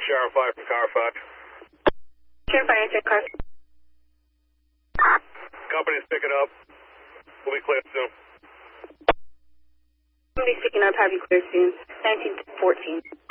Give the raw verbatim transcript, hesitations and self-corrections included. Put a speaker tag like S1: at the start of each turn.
S1: Sheriff five from Car five.
S2: Sheriff five, answer car.
S1: Company's picking up. We'll be clear soon.
S2: Somebody's picking up, have you clear soon. nineteen fourteen.